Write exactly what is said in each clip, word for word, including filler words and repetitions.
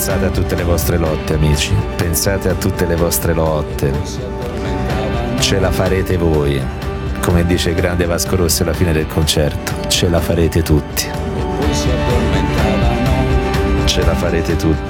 Pensate a tutte le vostre lotte, amici, pensate a tutte le vostre lotte, ce la farete voi, come dice il grande Vasco Rossi alla fine del concerto, ce la farete tutti, ce la farete tutti.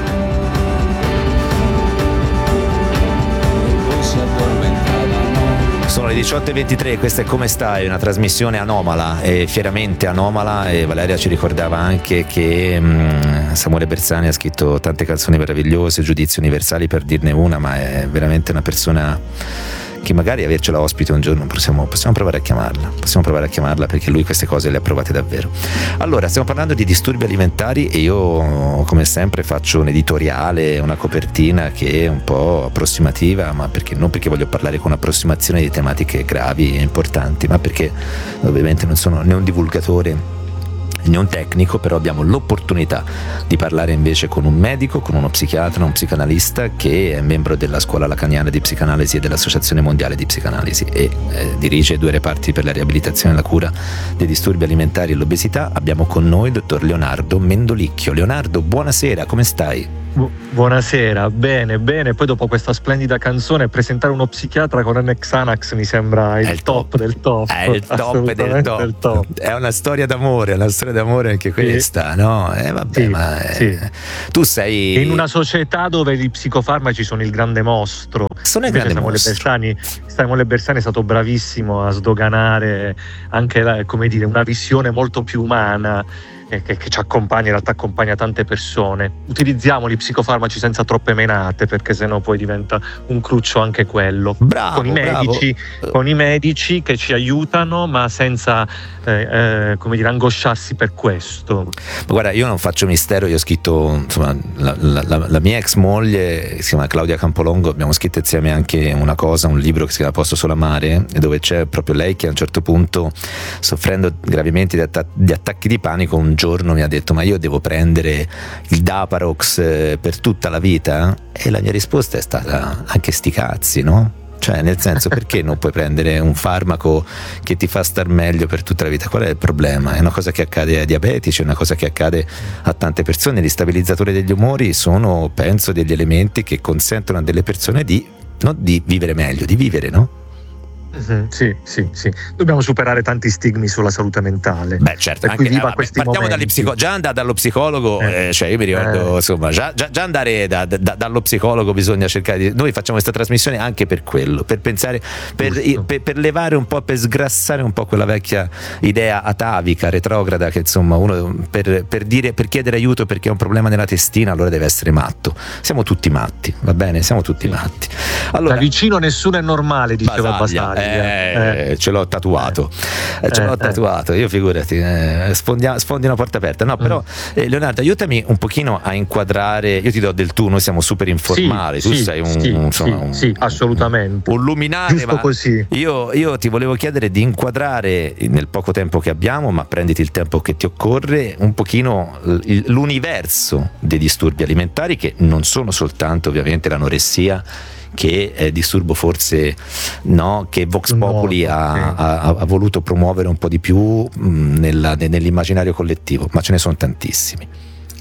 Sono le diciotto e ventitré, questa è Come Stai, una trasmissione anomala, e fieramente anomala, e Valeria ci ricordava anche che mh, Samuele Bersani ha scritto tante canzoni meravigliose, Giudizi universali per dirne una, ma è veramente una persona che magari avercela ospite un giorno possiamo, possiamo provare a chiamarla, possiamo provare a chiamarla perché lui queste cose le ha provate davvero. Allora, stiamo parlando di disturbi alimentari e io come sempre faccio un editoriale, una copertina che è un po' approssimativa, ma perché non perché voglio parlare con approssimazione di tematiche gravi e importanti, ma perché ovviamente non sono né un divulgatore né un tecnico, però abbiamo l'opportunità di parlare invece con un medico, con uno psichiatra, un psicanalista che è membro della scuola lacaniana di psicanalisi e dell'Associazione Mondiale di Psicanalisi e eh, dirige due reparti per la riabilitazione e la cura dei disturbi alimentari e l'obesità. Abbiamo con noi il dottor Leonardo Mendolicchio. Leonardo, buonasera, come stai? Buonasera, bene, bene. Poi dopo questa splendida canzone presentare uno psichiatra con un Xanax mi sembra il, il top, top del top. È il top del top. del top. È una storia d'amore, una storia d'amore anche questa, sì. No? Eh, vabbè, sì, ma eh, sì. Tu sei in una società dove gli psicofarmaci sono il grande mostro. Sono il grande Samuele mostro. Bersani, Samuele Bersani è stato bravissimo a sdoganare anche la, come dire, una visione molto più umana. Che, che ci accompagna, in realtà accompagna tante persone. Utilizziamo gli psicofarmaci senza troppe menate, perché sennò poi diventa un cruccio anche quello. Bravo, con i medici, bravo. con i medici che ci aiutano, ma senza eh, eh, come dire, angosciarsi per questo. Ma guarda, io non faccio mistero, io ho scritto, insomma, la, la, la, la mia ex moglie, si chiama Claudia Campolongo, abbiamo scritto insieme anche una cosa, un libro che si chiama Posto solo amare, dove c'è proprio lei che a un certo punto, soffrendo gravemente di, atta- di attacchi di panico, un giorno mi ha detto: ma io devo prendere il Daparox per tutta la vita? E la mia risposta è stata: anche sti cazzi, no? Cioè, nel senso, perché non puoi prendere un farmaco che ti fa star meglio per tutta la vita? Qual è il problema? È una cosa che accade ai diabetici, è una cosa che accade a tante persone. Gli stabilizzatori degli umori sono, penso, degli elementi che consentono a delle persone di non di vivere meglio, di vivere, no? Mm-hmm, sì, sì, sì. Dobbiamo superare tanti stigmi sulla salute mentale. Beh, certo, per cui anche, viva ah, questi partiamo momenti. dagli psico- già andare dallo psicologo, eh. Eh, cioè io mi ricordo, eh. insomma, già, già, già andare da, da, dallo psicologo bisogna cercare di. Noi facciamo questa trasmissione anche per quello, per pensare, per, per, per levare un po', per sgrassare un po' quella vecchia idea atavica, retrograda, che insomma uno per, per dire, per chiedere aiuto perché ha un problema nella testina, allora deve essere matto. Siamo tutti matti, va bene? Siamo tutti sì. matti. Allora, da vicino nessuno è normale, diceva Basaglia. Basaglia. Eh, eh. Ce l'ho tatuato, eh, ce l'ho eh, tatuato. Io figurati, eh, sfondi, sfondi una porta aperta. No, però, eh, Leonardo, aiutami un pochino a inquadrare. Io ti do del tu, noi siamo super informali. Sì, tu sì, sei un, sì, insomma, sì, un, sì, assolutamente. Un luminare. Giusto ma così. Io, io ti volevo chiedere di inquadrare nel poco tempo che abbiamo, ma prenditi il tempo che ti occorre, un pochino l'universo dei disturbi alimentari, che non sono soltanto ovviamente l'anoressia, che è disturbo forse no, che Vox Populi no, ha, sì. ha, ha voluto promuovere un po' di più mh, nella, nell'immaginario collettivo, ma ce ne sono tantissimi.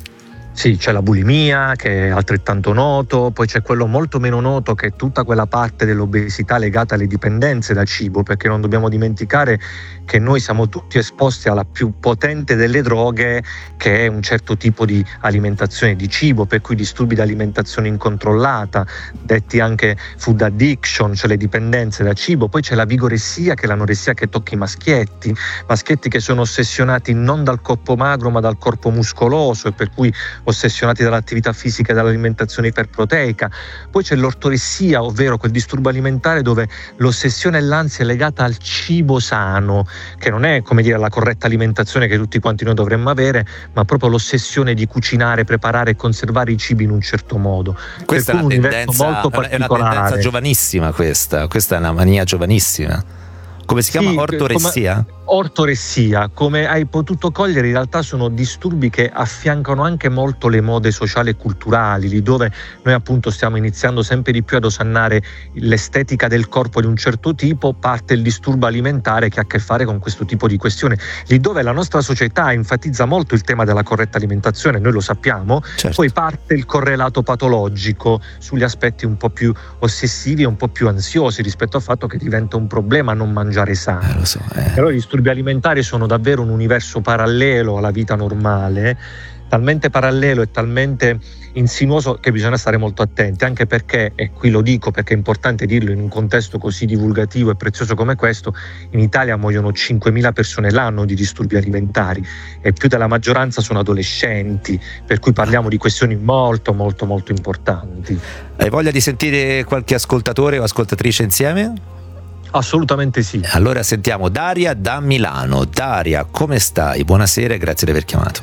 Sì, c'è la bulimia che è altrettanto noto, poi c'è quello molto meno noto che è tutta quella parte dell'obesità legata alle dipendenze da cibo, perché non dobbiamo dimenticare che noi siamo tutti esposti alla più potente delle droghe, che è un certo tipo di alimentazione di cibo, per cui disturbi di alimentazione incontrollata, detti anche food addiction, cioè le dipendenze da cibo. Poi c'è la vigoressia, che è l'anoressia che tocca i maschietti, maschietti che sono ossessionati non dal corpo magro ma dal corpo muscoloso, e per cui ossessionati dall'attività fisica e dall'alimentazione iperproteica. Poi c'è l'ortoressia, ovvero quel disturbo alimentare dove l'ossessione e l'ansia è legata al cibo sano, che non è, come dire, la corretta alimentazione che tutti quanti noi dovremmo avere, ma proprio l'ossessione di cucinare, preparare e conservare i cibi in un certo modo. Questa è una, tendenza, molto è una tendenza giovanissima, questa questa è una mania giovanissima. Come si chiama? Sì, ortoressia? Come... ortoressia, come hai potuto cogliere, in realtà sono disturbi che affiancano anche molto le mode sociali e culturali, lì dove noi appunto stiamo iniziando sempre di più ad osannare l'estetica del corpo di un certo tipo, parte il disturbo alimentare che ha a che fare con questo tipo di questione, lì dove la nostra società enfatizza molto il tema della corretta alimentazione, noi lo sappiamo, certo. Poi parte il correlato patologico sugli aspetti un po' più ossessivi e un po' più ansiosi rispetto al fatto che diventa un problema non mangiare sano. Eh, lo so, eh. Però i disturbi alimentari sono davvero un universo parallelo alla vita normale, talmente parallelo e talmente insinuoso che bisogna stare molto attenti, anche perché, e qui lo dico perché è importante dirlo in un contesto così divulgativo e prezioso come questo, in Italia muoiono cinquemila persone l'anno di disturbi alimentari e più della maggioranza sono adolescenti, per cui parliamo di questioni molto molto molto importanti. Hai voglia di sentire qualche ascoltatore o ascoltatrice insieme? Assolutamente sì. Allora sentiamo Daria da Milano. Daria, come stai? Buonasera e grazie di aver chiamato.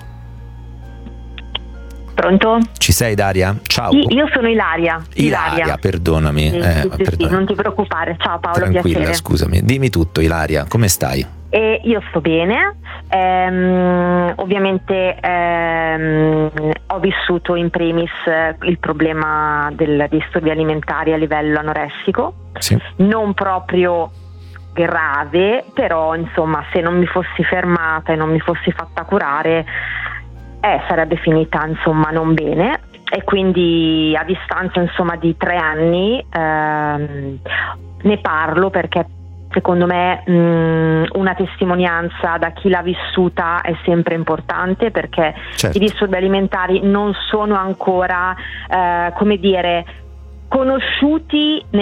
Pronto? Ci sei, Daria? Ciao. Sì, io sono Ilaria. Ilaria, Ilaria perdonami. Sì, eh, sì, sì, perdonami. sì, non ti preoccupare. Ciao Paolo, Tranquilla, piacere. scusami. Dimmi tutto, Ilaria, come stai? E io sto bene, ehm, ovviamente ehm, ho vissuto in primis il problema del disturbi alimentari a livello anoressico, sì. Non proprio grave, però insomma se non mi fossi fermata e non mi fossi fatta curare eh, sarebbe finita insomma non bene, e quindi a distanza insomma di tre anni ehm, ne parlo perché secondo me mh, una testimonianza da chi l'ha vissuta è sempre importante, perché certo. I disturbi alimentari non sono ancora eh, come dire conosciuti